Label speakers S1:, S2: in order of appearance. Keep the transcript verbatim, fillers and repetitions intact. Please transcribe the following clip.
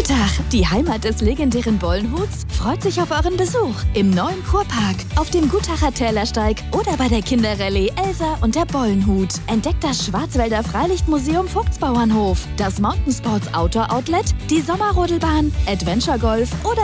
S1: Tag. Die Heimat des legendären Bollenhuts freut sich auf euren Besuch im neuen Kurpark, auf dem Gutacher Tälersteig oder bei der Kinderrallye Elsa und der Bollenhut. Entdeckt das Schwarzwälder Freilichtmuseum Vogtsbauernhof, das Mountainsports Outdoor Outlet, die Sommerrodelbahn, Adventure Golf oder